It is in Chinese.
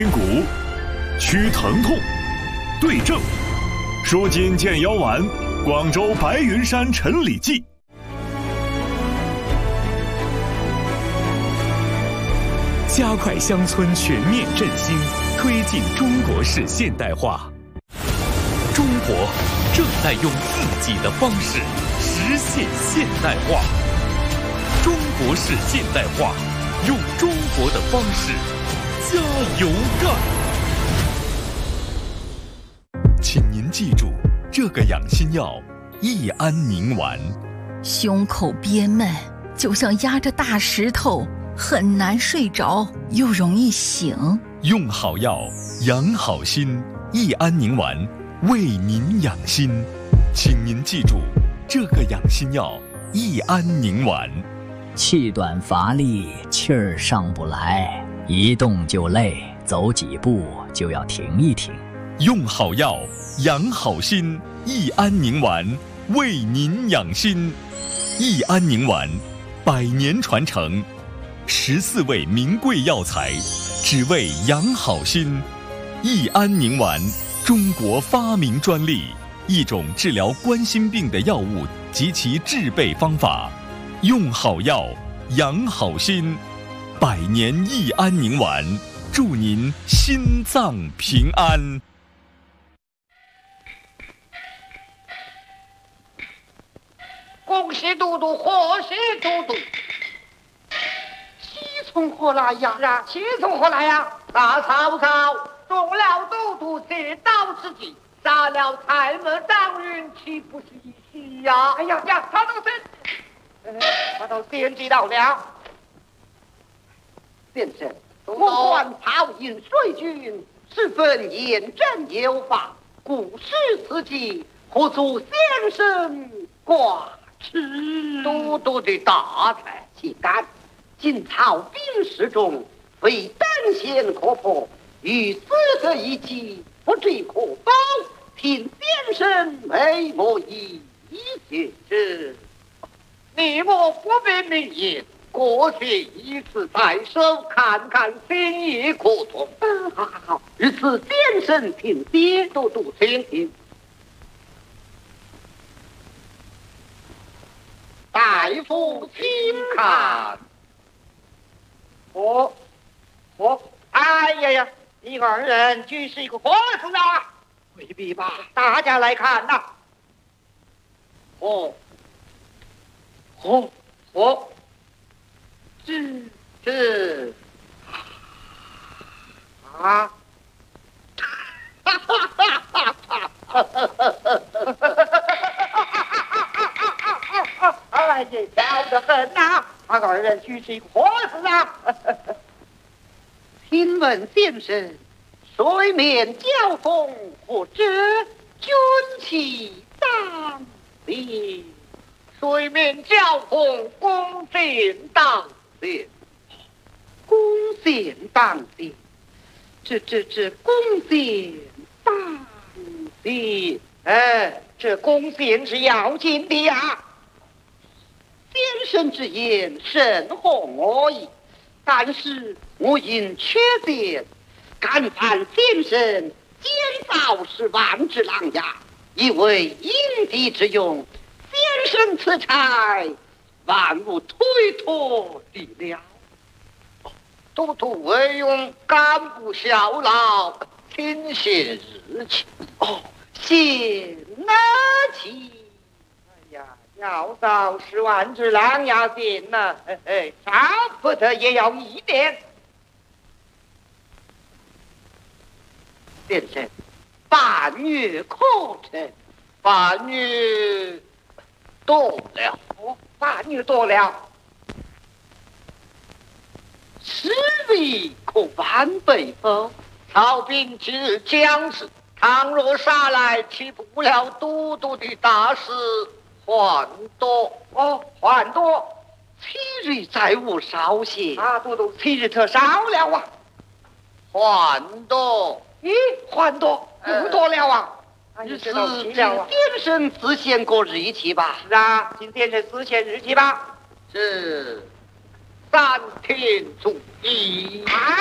筋骨，驱疼痛，对症，舒筋健腰丸，广州白云山陈李济。加快乡村全面振兴，推进中国式现代化。中国正在用自己的方式实现现代化。中国式现代化，用中国的方式，加油干！请您记住这个养心药——益安宁丸。 胸口憋闷，就像压着大石头，很难睡着，又容易醒。 用好药，养好心。益安宁丸为您养心，请您记住这个养心药——益安宁丸。 气短乏力，气儿上不来，一动就累，走几步就要停一停。 用好药，养好心。益安宁丸为您养心。益安宁丸100年传承，14味名贵药材，只为养好心。益安宁丸，中国发明专利，一种治疗冠心病的药物及其制备方法。用好药，养好心。100年益安宁丸，祝您心脏平安。 恭喜都督，贺喜都督！喜从何来呀？喜从何来呀？大曹操中了都督这道之计，杀了蔡门张云，岂不是一喜呀？哎呀呀，他都先知道了。先生，我观曹营水军十分严正有法，故施此计，何足先生挂齿？都督的大才岂敢！今曹兵士中，非单线可破，与此个一计，不知可否？请先生为我一见之。你我不必明言，过去一次在手，看看心意可同。好，如此先生请爹都督请听。大夫请看。哎呀，你二人居是一个活子啊！未必吧？大家来看呐。这啊！哎呀，笑得很呐！他二人居是一个活子啊！请问先生，水面交锋，或者军旗当立？水面交锋，弓箭当先，弓箭当先，这弓箭当先，这弓箭是要紧的呀。先生之言甚宏我意，但是我因缺箭，敢犯先生监造是万之狼牙，以为因敌之用。先生此差，万无推脱的了。都督为用干部效劳，请谢日期。谢那期。哎呀，要造是万之狼牙箭呐，少不得也要1年。先生，半月可成，半月多了，半月多了。实力可完备否？曹兵之将士，倘若杀来，岂不了都督的大事患多？患多。7日再无稍歇啊，都督7日特少了啊。患多？咦，患多不多了啊？日此请先生自限过日期吧。是啊，请先生自限日期吧。是3天足矣。